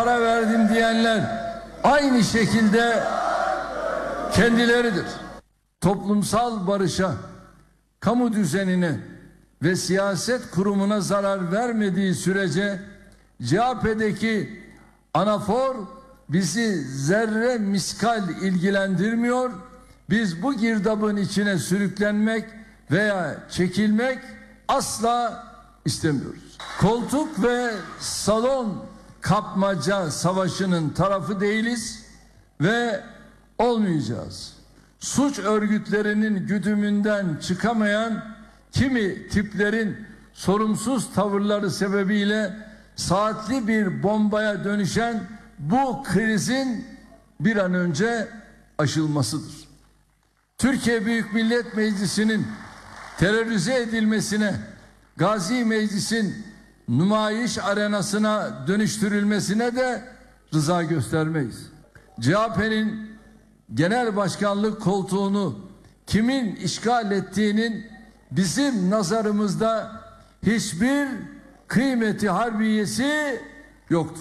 para verdim diyenler aynı şekilde kendileridir. Toplumsal barışa, kamu düzenine ve siyaset kurumuna zarar vermediği sürece CHP'deki anafor bizi zerre miskal ilgilendirmiyor. Biz bu girdabın içine sürüklenmek veya çekilmek asla istemiyoruz. Koltuk ve salon kapmaca savaşının tarafı değiliz ve olmayacağız. Suç örgütlerinin güdümünden çıkamayan kimi tiplerin sorumsuz tavırları sebebiyle saatli bir bombaya dönüşen bu krizin bir an önce aşılmasıdır. Türkiye Büyük Millet Meclisi'nin terörize edilmesine, Gazi Meclis'in nümayiş arenasına dönüştürülmesine de rıza göstermeyiz. CHP'nin genel başkanlık koltuğunu kimin işgal ettiğinin bizim nazarımızda hiçbir kıymeti harbiyesi yoktur.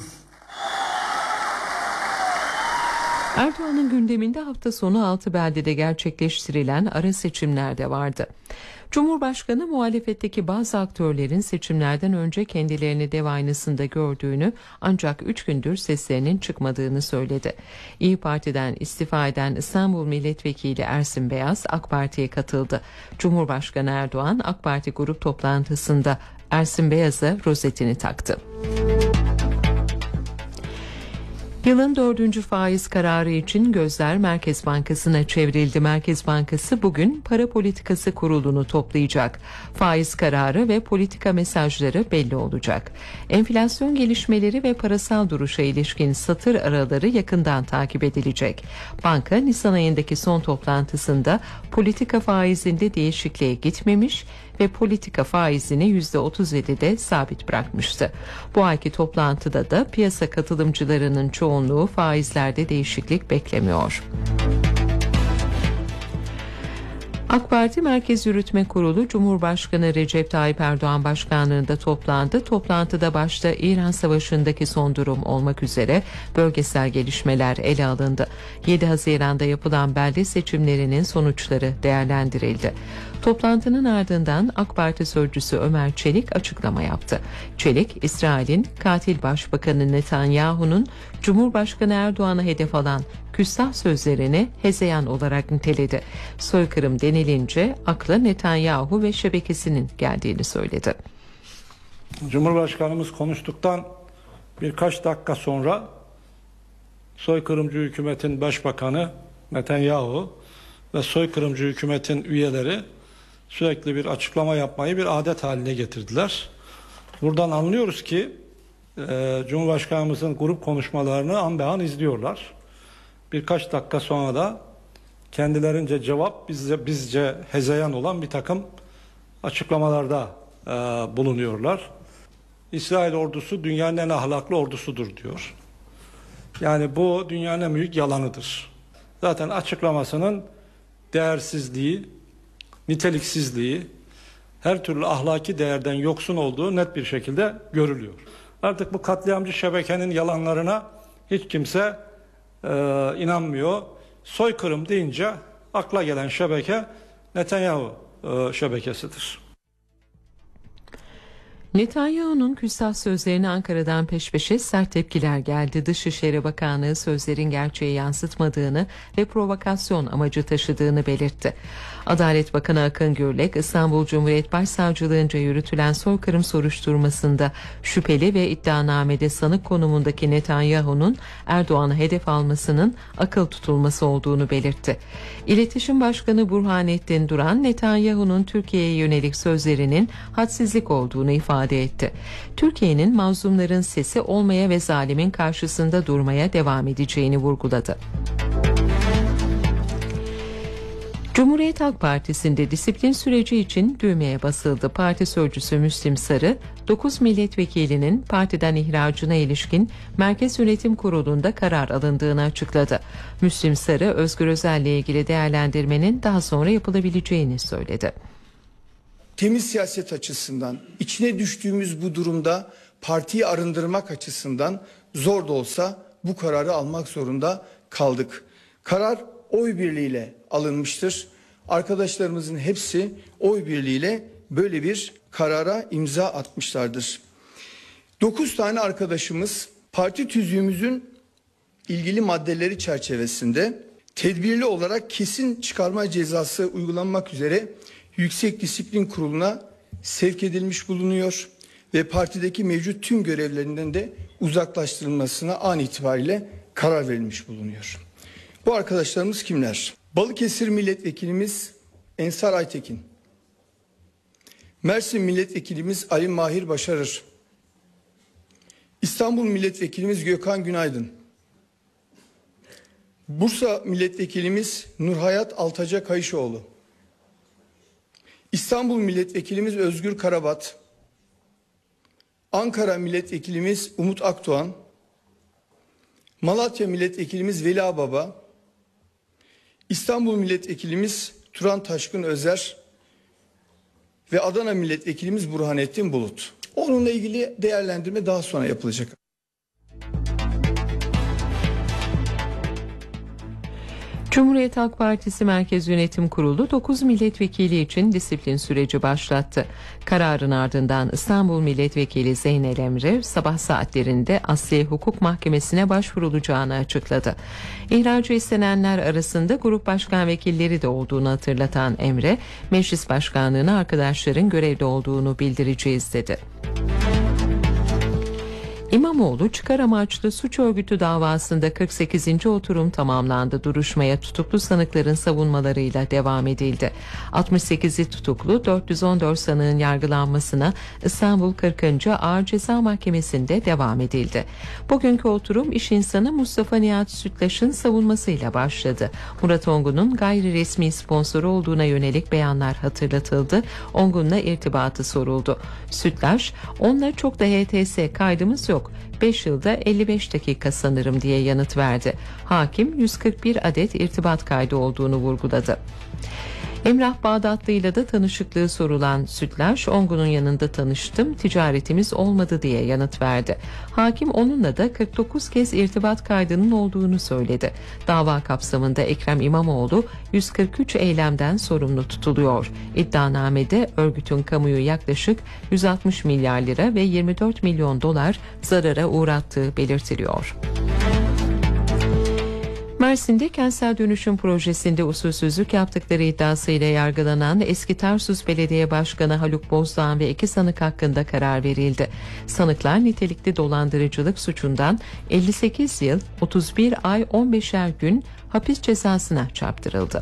Erdoğan'ın gündeminde hafta sonu 6 beldede gerçekleştirilen ara seçimler de vardı. Cumhurbaşkanı muhalefetteki bazı aktörlerin seçimlerden önce kendilerini dev aynasında gördüğünü ancak 3 gündür seslerinin çıkmadığını söyledi. İYİ Parti'den istifa eden İstanbul Milletvekili Ersin Beyaz AK Parti'ye katıldı. Cumhurbaşkanı Erdoğan AK Parti grup toplantısında Ersin Beyaz'a rozetini taktı. Yılın 4. faiz kararı için gözler Merkez Bankası'na çevrildi. Merkez Bankası bugün Para Politikası Kurulu'nu toplayacak. Faiz kararı ve politika mesajları belli olacak. Enflasyon gelişmeleri ve parasal duruşa ilişkin satır araları yakından takip edilecek. Banka Nisan ayındaki son toplantısında politika faizinde değişikliğe gitmemiş ve politika faizini %37'de sabit bırakmıştı. Bu ayki toplantıda da piyasa katılımcılarının çoğunluğu faizlerde değişiklik beklemiyor. AK Parti Merkez Yürütme Kurulu Cumhurbaşkanı Recep Tayyip Erdoğan başkanlığında toplandı. Toplantıda başta İran Savaşı'ndaki son durum olmak üzere bölgesel gelişmeler ele alındı. 7 Haziran'da yapılan belde seçimlerinin sonuçları değerlendirildi. Toplantının ardından AK Parti sözcüsü Ömer Çelik açıklama yaptı. Çelik, İsrail'in katil başbakanı Netanyahu'nun Cumhurbaşkanı Erdoğan'a hedef alan küstah sözlerini hezeyan olarak niteledi. Soykırım denilince akla Netanyahu ve şebekesinin geldiğini söyledi. Cumhurbaşkanımız konuştuktan birkaç dakika sonra soykırımcı hükümetin başbakanı Netanyahu ve soykırımcı hükümetin üyeleri sürekli bir açıklama yapmayı bir adet haline getirdiler. Buradan anlıyoruz ki Cumhurbaşkanımızın grup konuşmalarını an be an izliyorlar. Birkaç dakika sonra da kendilerince cevap bizce hezeyan olan bir takım açıklamalarda bulunuyorlar. İsrail ordusu dünyanın en ahlaklı ordusudur diyor. Yani bu dünyanın en büyük yalanıdır. Zaten açıklamasının değersizliği, niteliksizliği, her türlü ahlaki değerden yoksun olduğu net bir şekilde görülüyor. Artık bu katliamcı şebekenin yalanlarına hiç kimse inanmıyor. Soykırım deyince akla gelen şebeke Netanyahu şebekesidir. Netanyahu'nun küstah sözlerine Ankara'dan peş peşe sert tepkiler geldi. Dışişleri Bakanlığı sözlerin gerçeği yansıtmadığını ve provokasyon amacı taşıdığını belirtti. Adalet Bakanı Akın Gürlek, İstanbul Cumhuriyet Başsavcılığınca yürütülen soykırım soruşturmasında şüpheli ve iddianamede sanık konumundaki Netanyahu'nun Erdoğan'ı hedef almasının akıl tutulması olduğunu belirtti. İletişim Başkanı Burhanettin Duran, Netanyahu'nun Türkiye'ye yönelik sözlerinin hadsizlik olduğunu ifade etti. Türkiye'nin mazlumların sesi olmaya ve zalimin karşısında durmaya devam edeceğini vurguladı. Cumhuriyet Halk Partisi'nde disiplin süreci için düğmeye basıldı. Parti sözcüsü Müslim Sarı, 9 milletvekilinin partiden ihracına ilişkin Merkez Yönetim Kurulu'nda karar alındığını açıkladı. Müslim Sarı, Özgür Özel'le ilgili değerlendirmenin daha sonra yapılabileceğini söyledi. Temiz siyaset açısından, içine düştüğümüz bu durumda partiyi arındırmak açısından zor da olsa bu kararı almak zorunda kaldık. Karar oy birliğiyle alınmıştır. Arkadaşlarımızın hepsi oy birliğiyle böyle bir karara imza atmışlardır. 9 tane arkadaşımız parti tüzüğümüzün ilgili maddeleri çerçevesinde tedbirli olarak kesin çıkarma cezası uygulanmak üzere Yüksek Disiplin Kurulu'na sevk edilmiş bulunuyor ve partideki mevcut tüm görevlerinden de uzaklaştırılmasına an itibariyle karar verilmiş bulunuyor. Bu arkadaşlarımız kimler? Balıkesir Milletvekilimiz Ensar Aytekin, Mersin Milletvekilimiz Ali Mahir Başarır, İstanbul Milletvekilimiz Gökhan Günaydın, Bursa Milletvekilimiz Nurhayat Altaca Kayışoğlu, İstanbul Milletvekilimiz Özgür Karabat, Ankara Milletvekilimiz Umut Akdoğan, Malatya Milletvekilimiz Veli Ağbaba, İstanbul Milletvekilimiz Turan Taşkın Özer ve Adana Milletvekilimiz Burhanettin Bulut. Onunla ilgili değerlendirme daha sonra yapılacak. Cumhuriyet Halk Partisi Merkez Yönetim Kurulu 9 milletvekili için disiplin süreci başlattı. Kararın ardından İstanbul Milletvekili Zeynel Emre sabah saatlerinde Asliye Hukuk Mahkemesi'ne başvurulacağını açıkladı. İhracı istenenler arasında grup başkan vekilleri de olduğunu hatırlatan Emre, meclis başkanlığına arkadaşların görevli olduğunu bildireceğiz dedi. İmamoğlu çıkar amaçlı suç örgütü davasında 48. oturum tamamlandı. Duruşmaya tutuklu sanıkların savunmalarıyla devam edildi. 68'i tutuklu 414 sanığın yargılanmasına İstanbul 40. Ağır Ceza Mahkemesi'nde devam edildi. Bugünkü oturum iş insanı Mustafa Nihat Sütlaş'ın savunmasıyla başladı. Murat Ongun'un gayri resmi sponsoru olduğuna yönelik beyanlar hatırlatıldı. Ongun'la irtibatı soruldu. Sütlaş, "Onunla çok da HTS kaydımız yok. 5 yılda 55 dakika sanırım" diye yanıt verdi. Hakim 141 adet irtibat kaydı olduğunu vurguladı. Emrah Bağdatlı ile de tanışıklığı sorulan Sütlaş, "Ongun'un yanında tanıştım, ticaretimiz olmadı" diye yanıt verdi. Hakim onunla da 49 kez irtibat kaydının olduğunu söyledi. Dava kapsamında Ekrem İmamoğlu 143 eylemden sorumlu tutuluyor. İddianamede örgütün kamuyu yaklaşık 160 milyar lira ve 24 milyon dolar zarara uğrattığı belirtiliyor. Mersin'de kentsel dönüşüm projesinde usulsüzlük yaptıkları iddiasıyla yargılanan eski Tarsus Belediye Başkanı Haluk Bozdağ ve 2 sanık hakkında karar verildi. Sanıklar nitelikli dolandırıcılık suçundan 58 yıl 31 ay 15'er gün hapis cezasına çarptırıldı.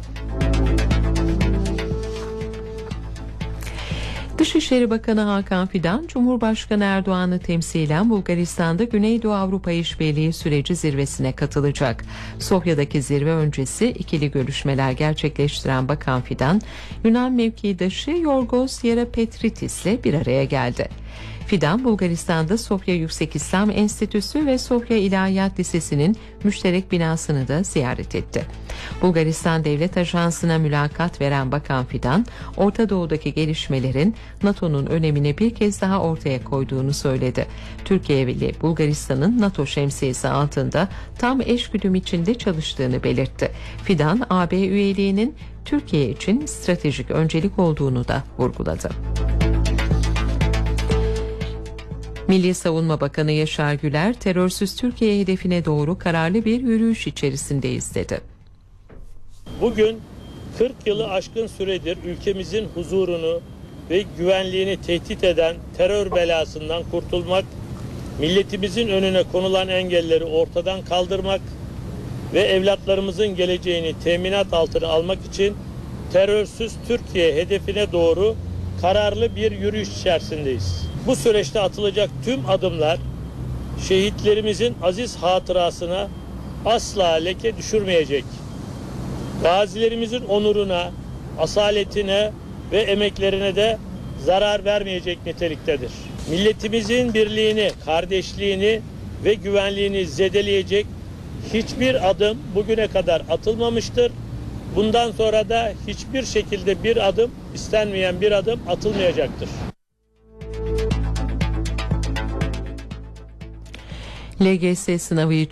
Dışişleri Bakanı Hakan Fidan, Cumhurbaşkanı Erdoğan'ı temsilen Bulgaristan'da Güneydoğu Avrupa İşbirliği süreci zirvesine katılacak. Sofya'daki zirve öncesi ikili görüşmeler gerçekleştiren Bakan Fidan, Yunan mevkidaşı Yorgos Yerapetritis ile bir araya geldi. Fidan, Bulgaristan'da Sofya Yüksek İslam Enstitüsü ve Sofya İlahiyat Lisesi'nin müşterek binasını da ziyaret etti. Bulgaristan Devlet Ajansı'na mülakat veren Bakan Fidan, Orta Doğu'daki gelişmelerin NATO'nun önemini bir kez daha ortaya koyduğunu söyledi. Türkiye ile Bulgaristan'ın NATO şemsiyesi altında tam eşgüdüm içinde çalıştığını belirtti. Fidan, AB üyeliğinin Türkiye için stratejik öncelik olduğunu da vurguladı. Milli Savunma Bakanı Yaşar Güler, terörsüz Türkiye hedefine doğru kararlı bir yürüyüş içerisindeyiz dedi. Bugün 40 yılı aşkın süredir ülkemizin huzurunu ve güvenliğini tehdit eden terör belasından kurtulmak, milletimizin önüne konulan engelleri ortadan kaldırmak ve evlatlarımızın geleceğini teminat altına almak için terörsüz Türkiye hedefine doğru kararlı bir yürüyüş içerisindeyiz. Bu süreçte atılacak tüm adımlar şehitlerimizin aziz hatırasına asla leke düşürmeyecek. Gazilerimizin onuruna, asaletine ve emeklerine de zarar vermeyecek niteliktedir. Milletimizin birliğini, kardeşliğini ve güvenliğini zedeleyecek hiçbir adım bugüne kadar atılmamıştır. Bundan sonra da hiçbir şekilde bir adım, istenmeyen bir adım atılmayacaktır. LGS sınavı için